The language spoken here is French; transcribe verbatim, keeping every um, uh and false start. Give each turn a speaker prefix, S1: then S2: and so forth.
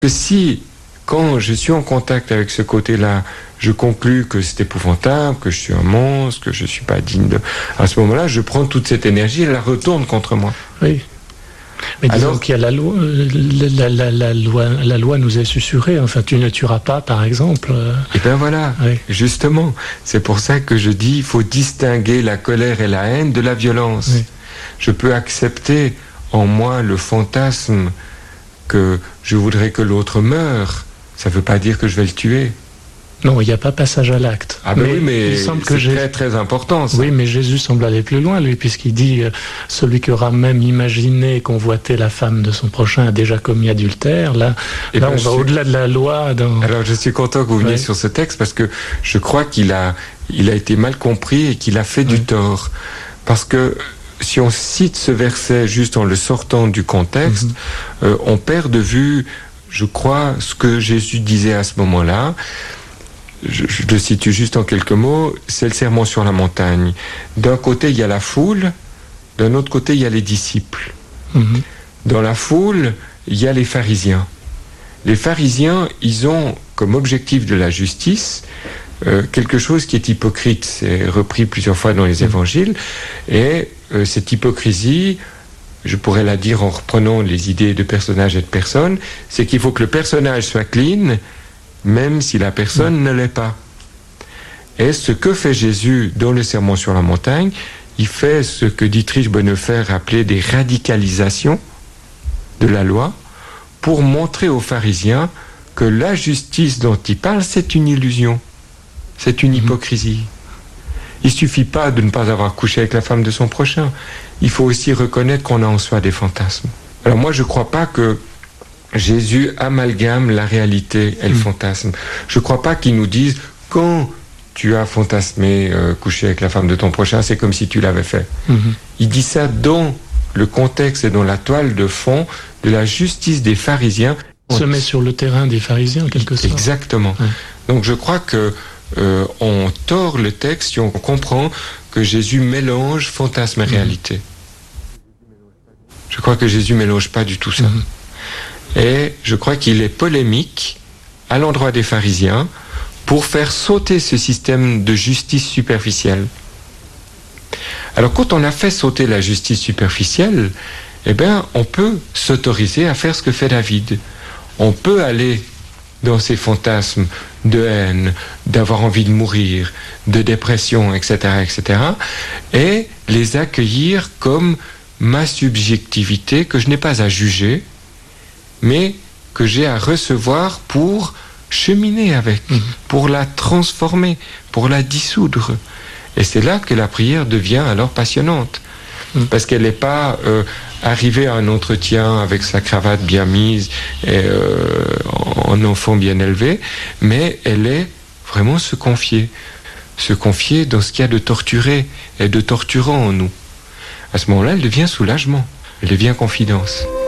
S1: Que si, quand je suis en contact avec ce côté-là, je conclus que c'est épouvantable, que je suis un monstre, que je ne suis pas digne de... À ce moment-là, je prends toute cette énergie et la retourne contre moi.
S2: Oui. Mais disons
S1: Alors,
S2: qu'il y a la loi, la, la, la, la, loi, la loi nous est susurrée. Enfin, tu ne tueras pas, par exemple.
S1: Et bien voilà, oui. Justement. C'est pour ça que je dis, il faut distinguer la colère et la haine de la violence. Oui. Je peux accepter en moi le fantasme que je voudrais que l'autre meure. Ça ne veut pas dire que je vais le tuer.
S2: Non, il n'y a pas passage à l'acte.
S1: Ah ben mais oui, mais c'est que Jésus... très très important. Ça.
S2: Oui, mais Jésus semble aller plus loin, lui, puisqu'il dit euh, celui qui aura même imaginé convoiter la femme de son prochain a déjà commis adultère. Là, là ben, on va suis... au-delà de la loi. Dans...
S1: Alors, je suis content que vous veniez oui. sur ce texte parce que je crois qu'il a, il a été mal compris et qu'il a fait oui. du tort. Parce que si on cite ce verset juste en le sortant du contexte, mm-hmm. euh, on perd de vue, je crois, ce que Jésus disait à ce moment-là. Je, je le situe juste en quelques mots, c'est le sermon sur la montagne. D'un côté, il y a la foule, d'un autre côté, il y a les disciples. Mm-hmm. Dans la foule, il y a les pharisiens. Les pharisiens, ils ont comme objectif de la justice euh, quelque chose qui est hypocrite. C'est repris plusieurs fois dans les mm-hmm. évangiles. Et euh, cette hypocrisie, je pourrais la dire en reprenant les idées de personnages et de personnes, c'est qu'il faut que le personnage soit clean, même si la personne mmh. ne l'est pas. Et ce que fait Jésus dans le sermon sur la montagne, il fait ce que Dietrich Bonhoeffer appelait des radicalisations de la loi pour montrer aux pharisiens que la justice dont il parle, c'est une illusion, c'est une mmh. hypocrisie. Il ne suffit pas de ne pas avoir couché avec la femme de son prochain, il faut aussi reconnaître qu'on a en soi des fantasmes. Alors moi, je ne crois pas que Jésus amalgame la réalité et le mmh. fantasme. Je ne crois pas qu'il nous dise quand tu as fantasmé euh, coucher avec la femme de ton prochain, c'est comme si tu l'avais fait. Mmh. Il dit ça dans le contexte et dans la toile de fond de la justice des pharisiens.
S2: On se met sur le terrain des pharisiens en quelque sorte.
S1: Exactement. Mmh. Donc je crois que euh, on tord le texte si on comprend que Jésus mélange fantasme et mmh. réalité. Je crois que Jésus mélange pas du tout ça. Mmh. Et je crois qu'il est polémique à l'endroit des pharisiens pour faire sauter ce système de justice superficielle. Alors quand on a fait sauter la justice superficielle, eh bien, on peut s'autoriser à faire ce que fait David. On peut aller dans ces fantasmes de haine, d'avoir envie de mourir, de dépression, et cetera, et cetera, et les accueillir comme ma subjectivité que je n'ai pas à juger, mais que j'ai à recevoir pour cheminer avec, mmh. pour la transformer, pour la dissoudre. Et c'est là que la prière devient alors passionnante. Mmh. Parce qu'elle n'est pas euh, arrivée à un entretien avec sa cravate bien mise et euh, en enfant bien élevé, mais elle est vraiment se confier. Se confier dans ce qu'il y a de torturé et de torturant en nous. À ce moment-là, elle devient soulagement, elle devient confidence.